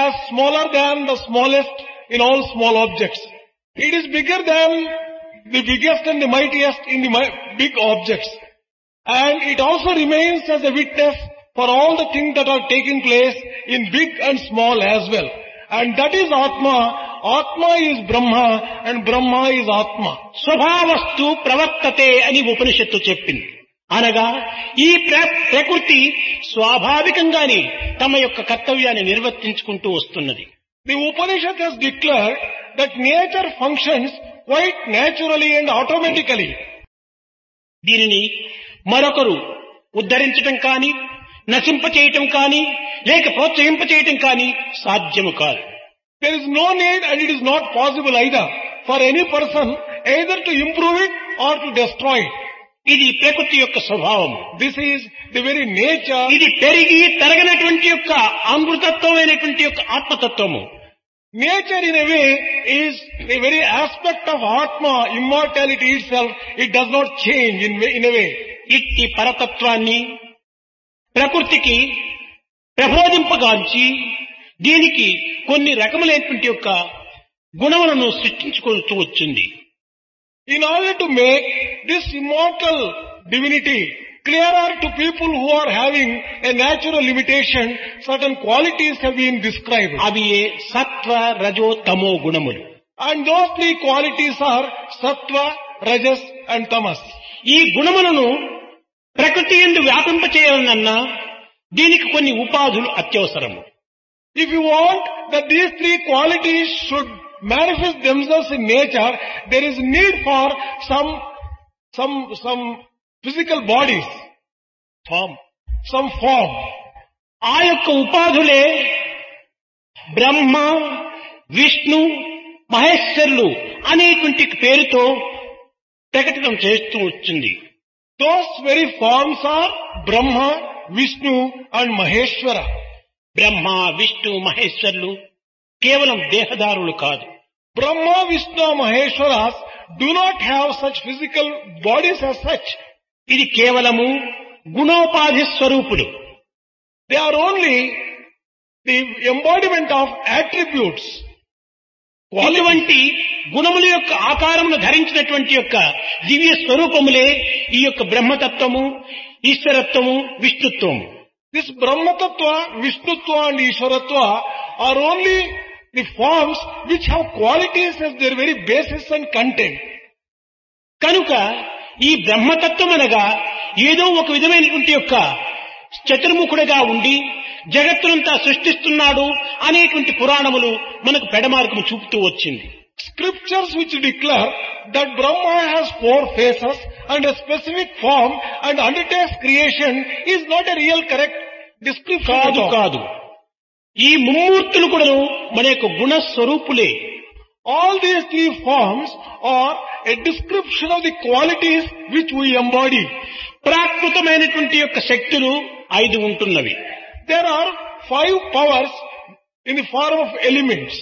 as smaller than the smallest in all small objects. It is bigger than the biggest and the mightiest in the big objects. And it also remains as a witness for all the things that are taking place in big and small as well. And that is Atma. Atma is Brahma and Brahma is Atma. స్వభావస్తు ప్రవర్తతే అని ఉపనిషత్తు చెప్పింది. అనగా ఈ ప్రకృతి స్వాభావికంగానే తమ యొక్క కర్తవ్యాన్ని నిర్వర్తించుకుంటూ వస్తున్నది. The Upanishad has declared that nature functions quite naturally and automatically. దీనిని మరొకరు ఉద్ధరించటం కానీ, నశింపచేయటం కానీ, లేక ప్రోత్సహింపచేయటం కానీ సాధ్యము కాదు. There is no need and it is not possible either for any person either to improve it or to destroy it. ఇది ప్రకృతి యొక్క స్వభావము. This is the very nature. ఇది పెరిగి తరగనటువంటి యొక్క అమృతత్వమైనటువంటి యొక్క ఆత్మతత్వము. Nature in a way is the very aspect of Atma, immortality itself. It does not change in a way. ఇట్టి పరతత్వాన్ని ప్రకృతికి ప్రబోధింపగాంచి దీనికి కొన్ని రకములైనటువంటి యొక్క గుణములను సృష్టించుకుంటూ వచ్చింది. In order to make this immortal divinity clearer to people who are having a natural limitation, certain qualities have been described. అవి సత్వ రజో తమో గుణములు. And those three qualities are sattva, rajas and tamas. ఈ గుణములను ప్రకృతి యందు వ్యాపింపచేయాలన్నా దీనికి కొన్ని ఉపాధులు అత్యవసరము. If you want that these three qualities should manifest themselves in nature, there is need for some physical bodies, some form. ఆ యొక్క ఉపాధులే బ్రహ్మ, విష్ణు, మహేశ్వరులు అనేటువంటి పేరుతో ప్రకటన చేస్తూ వచ్చింది. Those very forms are Brahma, Vishnu and Maheshwara. బ్రహ్మ, విష్ణు, మహేశ్వరులు కేవలం దేహదారులు కాదు. Brahma, Vishnu, Maheshwaras do not have such physical bodies as such. ఇది కేవలము గుణోపాధి స్వరూపులు. They are only the embodiment of attributes. ఇటువంటి గుణముల యొక్క ఆకారమును ధరించినటువంటి యొక్క దివ్య స్వరూపములే ఈ యొక్క బ్రహ్మతత్వము, ఈశ్వరత్వము, విష్ణుత్వము. This Brahmatattva, Vishnutva and Ishwaratva are only the forms which have qualities as their very basis and content. కనుక ఈ బ్రహ్మతత్వం అనగా ఏదో ఒక విధమైనటువంటి యొక్క చతుర్ముఖుడిగా ఉండి జగత్తునంతా సృష్టిస్తున్నాడు అనేటువంటి పురాణములు మనకు పెడమార్గము చూపుతూ వచ్చింది. Scriptures which declare that Brahma has four faces and a specific form and undertakes creation is not a real correct description. కాదు. ఈ ముమ్మూర్తులు కూడా మన యొక్క గుణస్వరూపులే. All these three forms are a description of the qualities which we embody. ప్రాకృతమైనటువంటి యొక్క శక్తులు 5 ఉంటున్నవి. There are 5 powers in the form of elements.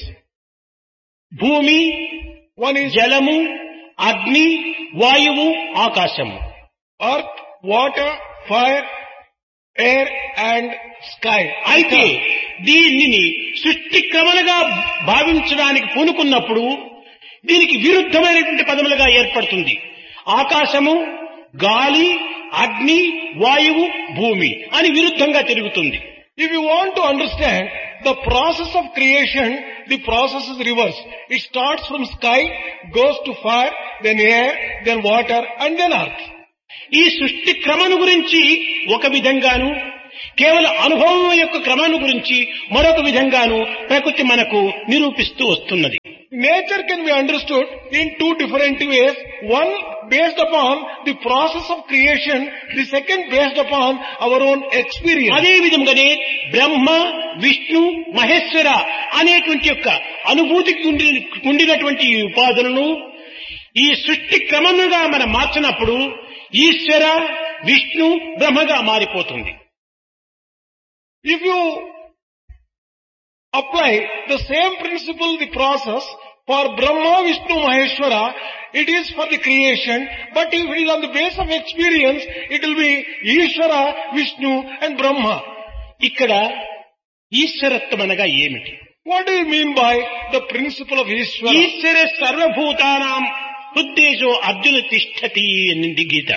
భూమి, one is జలము, అగ్ని, వాయువు, ఆకాశము. Earth, water, fire, air and sky. అయితే దీనిని సృష్టి క్రమలుగా భావించడానికి పూనుకున్నప్పుడు దీనికి విరుద్ధమైనటువంటి పదములుగా ఏర్పడుతుంది. ఆకాశము, గాలి, అగ్ని, వాయువు, భూమి అని విరుద్ధంగా తిరుగుతుంది. If you want to understand the process of creation, the process is reversed. It starts from sky, goes to fire, then air, then water and then earth. ఈ సృష్టి క్రమను గురించి ఒక విధంగాను, కేవల అనుభవం యొక్క క్రమాన్ని గురించి మరొక విధంగాను ప్రకృతి మనకు నిరూపిస్తూ వస్తున్నది. Nature can be understood in 2 different ways. One based upon the process of creation, the second based upon our own experience. అదే విధంగానే బ్రహ్మ, విష్ణు, మహేశ్వర అనేటువంటి యొక్క అనుభూతికి ఉండినటువంటి ఈ ఉపాధులను ఈ సృష్టి క్రమముగా మనం మార్చినప్పుడు ఈశ్వర, విష్ణు, బ్రహ్మగా మారిపోతుంది. If you apply the same principle, the process for Brahma, Vishnu, Maheshwara, it is for the creation, but if it is on the base of experience, it will be Ishvara, Vishnu and Brahma. ఇక్కడ ఈశ్వరత్వం అనగా ఏమిటి? What do you mean by the principle of Ishvara? ఈశ్వర సర్వభూతానాం హృద్దేశో అర్జున తిష్టతి అనింది గీత.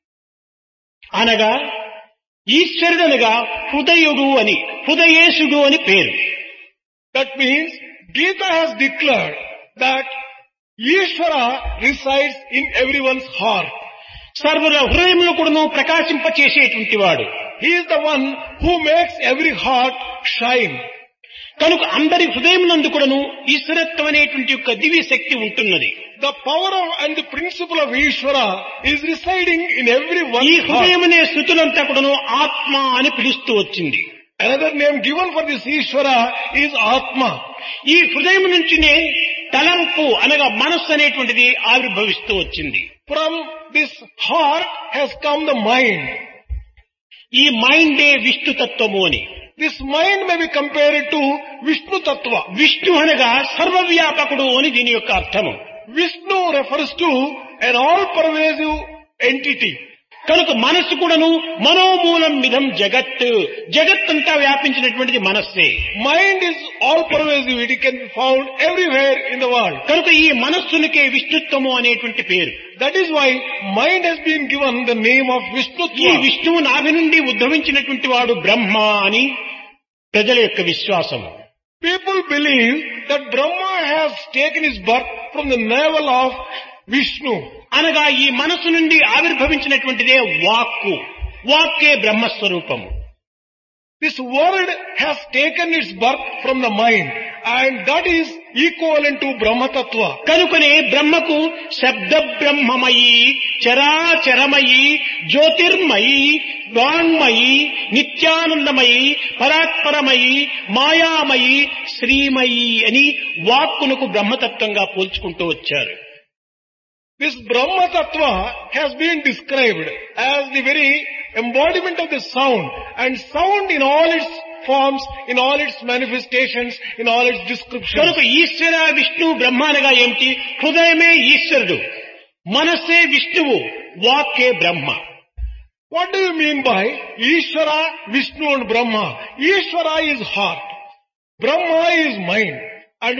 అనగా ఈశ్వరుడనగా హృదయుడు అని, హృదయేశుడు అని పేరు. That means Gita has declared that Ishvara resides in everyone's heart. సర్వుల హృదయంలో కూడాను ప్రకాశింపచేసేటువంటి వాడు. He is the one who makes every heart shine. కనుక అందరి హృదయం నందు కూడాను ఈశ్వరత్వం అనేటువంటి యొక్క దివ్య శక్తి ఉంటున్నది. The power of and the principle of Ishvara is residing in ఈ everyone's heart. హృదయమనే స్థుతులంతా కూడాను ఆత్మ అని పిలుస్తూ వచ్చింది. Another name given for this Ishvara is Atma. ఈ హృదయం నుంచినే తలంపు అనగా మనస్సు అనేటువంటిది ఆవిర్భవిస్తూ వచ్చింది. From this heart has come the mind. ఈ మైండే విష్ణు తత్వము అని. This mind may be compared to Vishnu Tattva. Vishnu అనగా సర్వవ్యాపకుడు అని దీని యొక్క అర్థము. Vishnu refers to an all-pervasive entity. కనుక మనస్సు కూడాను మనోమూలం మిదం జగత్, జగత్తంతా వ్యాపించినటువంటిది మనస్సే. Mind is all-pervasive. It can be found everywhere in the world. కనుక ఈ మనస్సునికే విష్ణుత్వము అనేటువంటి పేరు. That is why mind has been given the name of ఈ Vishnutva. విష్ణువు నాభి నుండి ఉద్భవించినటువంటి వాడు బ్రహ్మ అని ప్రజల యొక్క విశ్వాసము. People believe that Brahma has taken his birth from the navel of Vishnu. అనగా ఈ మనస్సు నుండి ఆవిర్భవించినటువంటిదే వాక్కు. వాక్కే బ్రహ్మస్వరూపము. This word has taken its birth from the mind, and that is equivalent to Brahma Tattva. కనుకనే బ్రహ్మకు శబ్ద బ్రహ్మమయి, చరాచరమయి, జ్యోతిర్మయి, వాంగ్మయి, నిత్యానందమయి, పరాత్పరమయి, మాయామయి, శ్రీమయి అని వాక్కునకు బ్రహ్మతత్వంగా పోల్చుకుంటూ వచ్చారు. This Brahma Tattva has been described as the very embodiment of the sound, and sound in all its forms, in all its manifestations, in all its descriptions. కనుక ఈశ్వర విష్ణు బ్రహ్మ అనగా ఏమిటి? హృదయమే ఈశ్వరుడు, మనస్సే విష్ణువు, వాక్కే బ్రహ్మ. What do you mean by Ishvara, Vishnu and Brahma? Ishvara is heart, Brahma is mind, and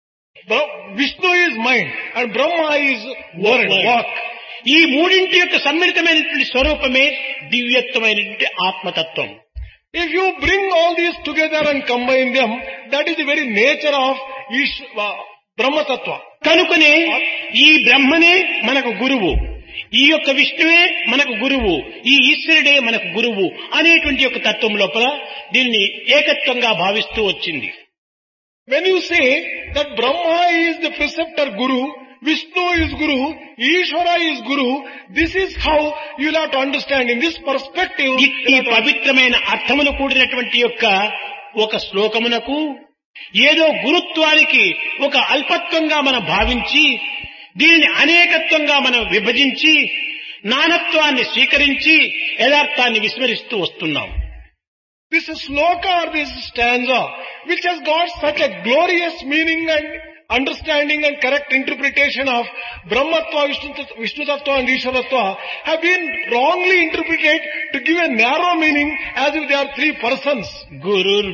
Vishnu is mind, and Brahma is word, walk. ఈ మూడింటి యొక్క సమ్మిళితమైనటువంటి స్వరూపమే దివ్యత్వమైనటువంటి ఆత్మతత్వం. If you bring all these together and combine them, that is the very nature of Brahma Tattva. కనుకనే ఈ బ్రహ్మనే మనకు గురువు, ఈ యొక్క విష్ణువే మనకు గురువు, ఈ ఈశ్వరుడే మనకు గురువు అనేటువంటి యొక్క తత్వం లోపల దీన్ని ఏకత్వంగా భావిస్తూ వచ్చింది. When you say that Brahma is the preceptor Guru, Vishnu is Guru, Ishvara is Guru, this is how you will have to understand. In this perspective, ఈ పవిత్రమైన అర్థమును కూడినటువంటి యొక్క ఒక శ్లోకమునకు ఏదో గురుత్వానికి ఒక అల్పత్వంగా మనం భావించి, దీనిని అనేకత్వంగా మనం విభజించి, నానత్వాన్ని స్వీకరించి యథార్థాన్ని విస్మరిస్తూ వస్తున్నాం. this sloka or this stanza, which has got such a glorious meaning and understanding and correct interpretation of Brahmatva, Vishnu Tattva and Ishvarattva, have been wrongly interpreted to give a narrow meaning as if they are three persons. Guru